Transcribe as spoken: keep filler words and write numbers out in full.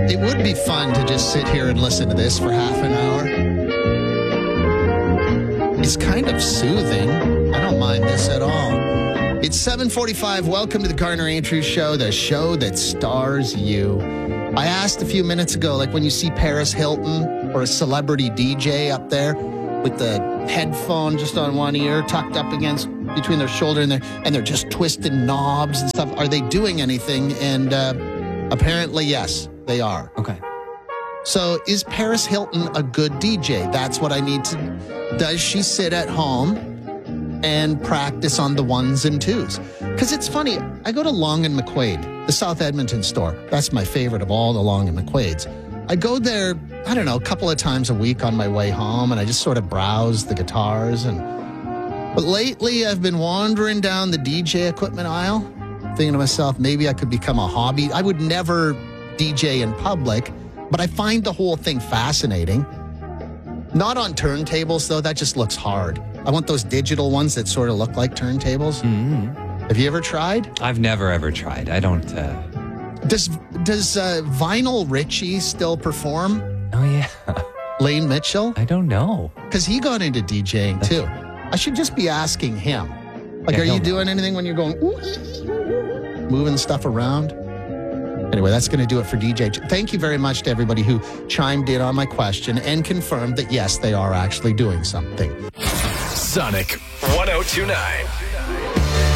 It would be fun to just sit here and listen to this for half an hour. It's kind of soothing. I don't mind this at all. It's seven forty-five. Welcome to the Garner Andrews Show, the show that stars you. I asked a few minutes ago, like when you see Paris Hilton or a celebrity D J up there with the headphone just on one ear tucked up against between their shoulder and they're, and they're just twisting knobs and stuff. Are they doing anything? And uh, apparently, yes, they are. Okay. So is Paris Hilton a good D J? That's what I need to... Does she sit at home and practice on the ones and twos? Because it's funny, I go to Long and McQuaid, the South Edmonton store. That's my favorite of all the Long and McQuaids. I go there, I don't know, a couple of times a week on my way home, and I just sort of browse the guitars. And But lately, I've been wandering down the D J equipment aisle, thinking to myself, maybe I could become a hobby. I would never D J in public, but I find the whole thing fascinating. Not on turntables, though. That just looks hard. I want those digital ones that sort of look like turntables. Mm-hmm. Have you ever tried? I've never, ever tried. I don't... Uh... Does does uh, Vinyl Richie still perform? Oh, yeah. Lane Mitchell? I don't know. Because he got into DJing, That's... too. I should just be asking him. Like, yeah, are you know. doing anything when you're going... Ooh, ee, ee, moving stuff around? Anyway, that's going to do it for D J. Thank you very much to everybody who chimed in on my question and confirmed that, yes, they are actually doing something. Sonic one oh two nine.